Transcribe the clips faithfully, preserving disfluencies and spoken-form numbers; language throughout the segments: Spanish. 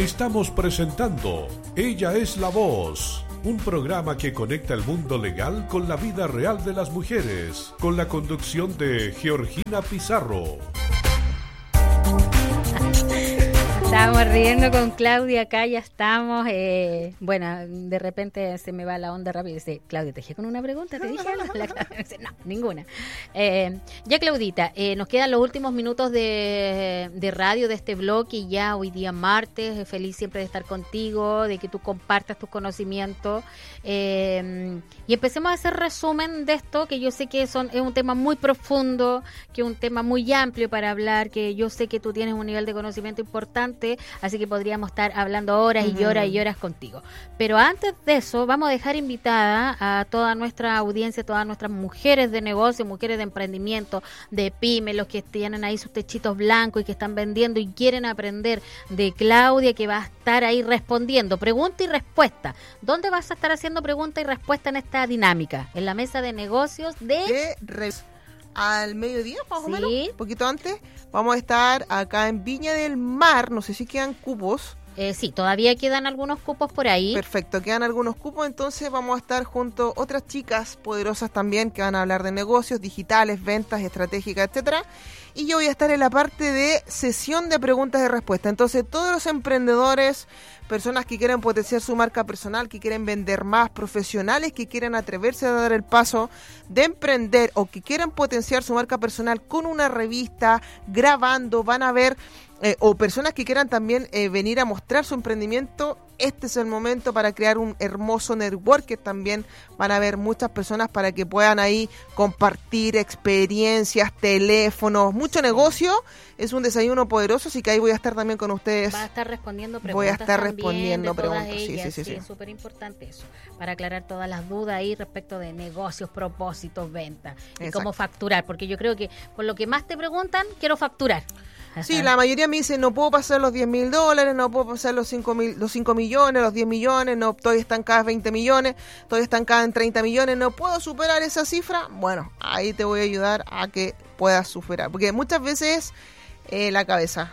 Estamos presentando Ella es la Voz, un programa que conecta el mundo legal con la vida real de las mujeres, con la conducción de Georgina Pizarro. Estábamos riendo con Claudia, acá ya estamos. Eh, bueno, de repente se me va la onda rápido y dice, Claudia, ¿te dije con una pregunta? ¿Te dije algo? La Claudia dice, no, ninguna. Eh, ya, Claudita, eh, nos quedan los últimos minutos de, de radio de este blog y ya hoy día martes, feliz siempre de estar contigo, de que tú compartas tus conocimientos. Eh, y empecemos a hacer resumen de esto, que yo sé que son, es un tema muy profundo, que es un tema muy amplio para hablar, que yo sé que tú tienes un nivel de conocimiento importante. Así que podríamos estar hablando horas y horas y horas contigo. Pero antes de eso, vamos a dejar invitada a toda nuestra audiencia, todas nuestras mujeres de negocio, mujeres de emprendimiento, de pyme, los que tienen ahí sus techitos blancos y que están vendiendo y quieren aprender de Claudia, que va a estar ahí respondiendo. Pregunta y respuesta. ¿Dónde vas a estar haciendo pregunta y respuesta en esta dinámica? En la mesa de negocios de... de re- al mediodía, más o Sí. menos, un poquito antes. Vamos a estar acá en Viña del Mar, no sé si quedan cupos. Eh, sí, todavía quedan algunos cupos por ahí. Perfecto, quedan algunos cupos, entonces vamos a estar junto a otras chicas poderosas también que van a hablar de negocios digitales, ventas, estratégicas, etcétera. Y yo voy a estar en la parte de sesión de preguntas y respuestas. Entonces, todos los emprendedores, personas que quieren potenciar su marca personal, que quieren vender más, profesionales que quieren atreverse a dar el paso de emprender o que quieren potenciar su marca personal con una revista, grabando, van a ver, eh, o personas que quieran también eh, venir a mostrar su emprendimiento. Este es el momento para crear un hermoso network, que también van a haber muchas personas para que puedan ahí compartir experiencias, teléfonos, mucho negocio. Es un desayuno poderoso, así que ahí voy a estar también con ustedes. Va a estar respondiendo preguntas. Voy a estar también respondiendo de todas preguntas, sí, ellas. sí, sí, sí. Es súper importante eso, para aclarar todas las dudas ahí respecto de negocios, propósitos, ventas y Exacto. cómo facturar, porque yo creo que por lo que más te preguntan, quiero facturar. Sí, Ajá. la mayoría me dice, no puedo pasar los diez mil dólares, no puedo pasar los cinco mil, los cinco millones, los diez millones, no, estoy estancada en veinte millones, estoy estancada en treinta millones, no puedo superar esa cifra. Bueno, ahí te voy a ayudar a que puedas superar, porque muchas veces eh, la cabeza,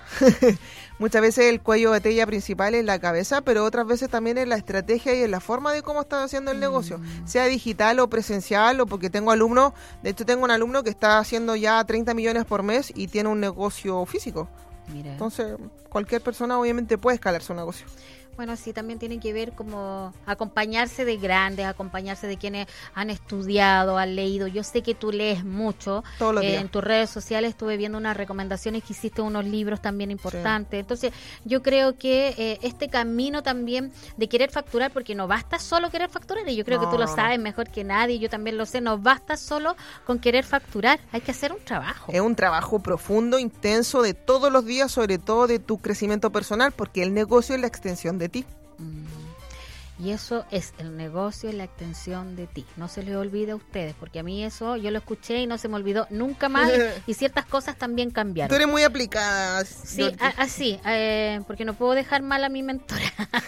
muchas veces el cuello de botella principal es la cabeza, pero otras veces también es la estrategia y es la forma de cómo estás haciendo el mm. negocio, sea digital o presencial, o porque tengo alumnos, de hecho tengo un alumno que está haciendo ya treinta millones por mes y tiene un negocio físico. Mira. Entonces, cualquier persona obviamente puede escalar su negocio. Bueno, sí, también tiene que ver como acompañarse de grandes, acompañarse de quienes han estudiado, han leído. Yo sé que tú lees mucho. Todos los eh, días. En tus redes sociales estuve viendo unas recomendaciones que hiciste, unos libros también importantes. Sí. Entonces, yo creo que eh, este camino también de querer facturar, porque no basta solo querer facturar, y yo creo no, que tú lo no, sabes no. mejor que nadie, yo también lo sé, no basta solo con querer facturar, hay que hacer un trabajo. Es un trabajo profundo, intenso, de todos los días, sobre todo de tu crecimiento personal, porque el negocio es la extensión de ti. Y eso es el negocio y la extensión de ti. No se les olvide a ustedes, porque a mí eso yo lo escuché y no se me olvidó nunca más. Y ciertas cosas también cambiaron. Tú eres muy aplicada. Sí, a, así, eh, porque no puedo dejar mal a mi mentora.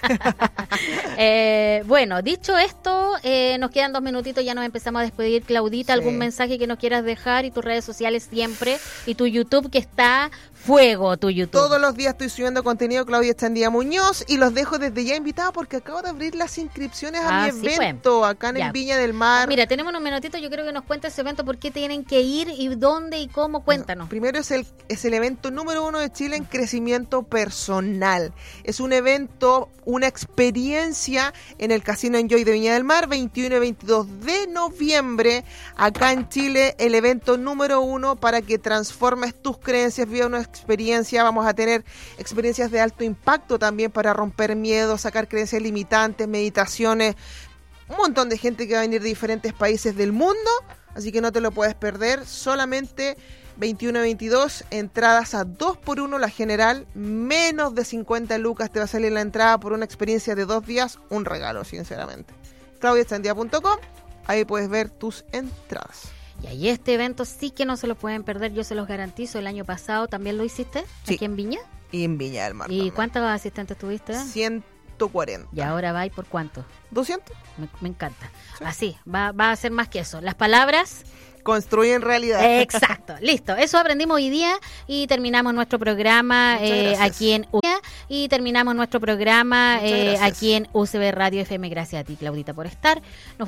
eh, bueno, dicho esto, eh, nos quedan dos minutitos, ya nos empezamos a despedir. Claudita, sí. ¿Algún mensaje que nos quieras dejar? Y tus redes sociales siempre. Y tu YouTube, que está fuego, tu YouTube. Todos los días estoy subiendo contenido, Claudia Echandía Muñoz, y los dejo desde ya invitados porque acabo de abrir las inscripciones a ah, mi sí, evento pues. acá en ya. el Viña del Mar. Mira, tenemos unos minutitos, yo creo que nos cuenta ese evento, por qué tienen que ir y dónde y cómo, cuéntanos. Bueno, primero es el, es el evento número uno de Chile en crecimiento personal. Es un evento, una experiencia en el Casino Enjoy de Viña del Mar, veintiuno y veintidós de noviembre, acá en Chile, el evento número uno para que transformes tus creencias, viva una experiencia. Vamos a tener experiencias de alto impacto también para romper miedos, sacar creencias limitantes, meditaciones, un montón de gente que va a venir de diferentes países del mundo, así que no te lo puedes perder. Solamente veintiuno y veintidós, entradas a dos por uno, la general, menos de cincuenta lucas te va a salir la entrada por una experiencia de dos días, un regalo, sinceramente. claudia echandía punto com, ahí puedes ver tus entradas. Y ahí este evento sí que no se lo pueden perder, yo se los garantizo. El año pasado también lo hiciste, sí. Aquí en Viña. Y en Viña del Mar. ¿Y también. cuántos asistentes tuviste? ciento cuarenta. ¿Y ahora va y por cuánto? doscientos. Me, me encanta. Sí. Así, va, va a ser más que eso. Las palabras... construyen realidad. Exacto, listo. Eso aprendimos hoy día y terminamos nuestro programa eh, aquí en U. Y terminamos nuestro programa Muchas eh, gracias. aquí en U C B Radio F M. Gracias a ti, Claudita, por estar. Nos